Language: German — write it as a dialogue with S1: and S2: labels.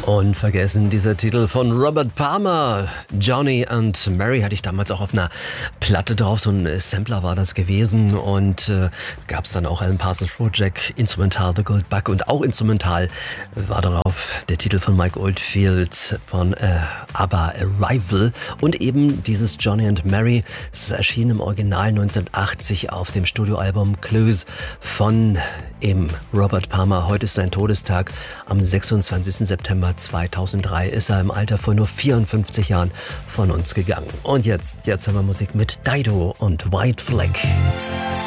S1: Unvergessen dieser Titel von Robert Palmer. Johnny and Mary hatte ich damals auch auf einer Platte drauf. So ein Sampler war das gewesen. Und gab es dann auch Alan Parsons Project, Instrumental The Gold Bug. Und auch instrumental war darauf der Titel von Mike Oldfield von ABBA Arrival. Und eben dieses Johnny and Mary. Es erschien im Original 1980 auf dem Studioalbum Clues von eben Robert Palmer. Heute ist sein Todestag. Am 26. September 2003 ist er im Alter von nur 54 Jahren von uns gegangen. Und jetzt haben wir Musik mit Dido und White Flag.